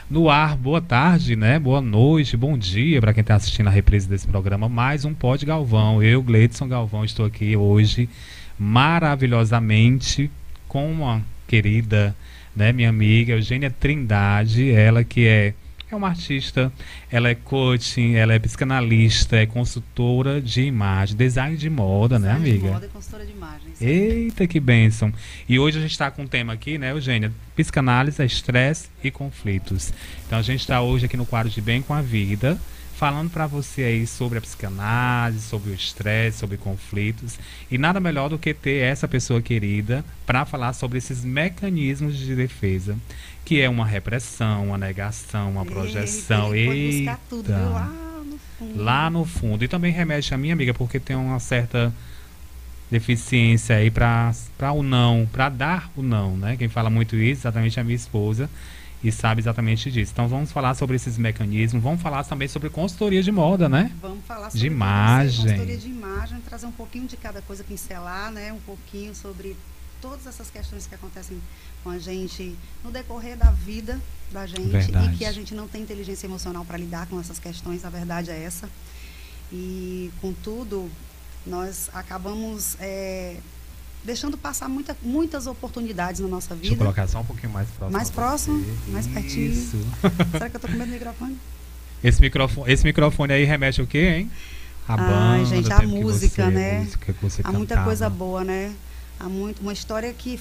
No ar, boa tarde, né? Boa noite, bom dia para quem está assistindo a reprise desse programa. Mais um Pod Galvão. Eu, Gleidson Galvão, estou aqui hoje maravilhosamente com uma querida, né, minha amiga Eugênia Trindade, ela que é uma artista, ela é coaching, ela é psicanalista, é consultora de imagem, design de moda, né, Design de amiga? moda e consultora de imagem. Isso aí. Eita, que bênção. E hoje a gente está com um tema aqui, né, Eugênia? Psicanálise, estresse e conflitos. Então a gente está hoje aqui no quadro de Bem com a Vida, falando para você aí sobre a psicanálise, sobre o estresse, sobre conflitos. E nada melhor do que ter essa pessoa querida para falar sobre esses mecanismos de defesa, que é uma repressão, uma negação, uma projeção. Eita, ele pode buscar tudo, viu? Lá no fundo. Lá no fundo. E também remete a minha amiga, porque tem uma certa deficiência aí para o não, para dar o não, né? Quem fala muito isso exatamente é a minha esposa e sabe exatamente disso. Então vamos falar sobre esses mecanismos, vamos falar também sobre consultoria de moda, né? Vamos falar De sobre imagem. consultoria de imagem, trazer um pouquinho de cada coisa, pincelar, né? Um pouquinho sobre todas essas questões que acontecem com a gente no decorrer da vida da gente. Verdade. E que a gente não tem inteligência emocional para lidar com essas questões, a verdade é essa. E, contudo, nós acabamos deixando passar muitas oportunidades na nossa Deixa eu vida. colocar só um pouquinho mais próximo. Mais a próximo, você. mais pertinho. Isso. Será que eu tô com medo do microfone? Esse microfone aí remete ao quê, hein? A banda, gente, o a tempo que música, você- né? música que você Há muita cantava. coisa boa, né? Há uma história que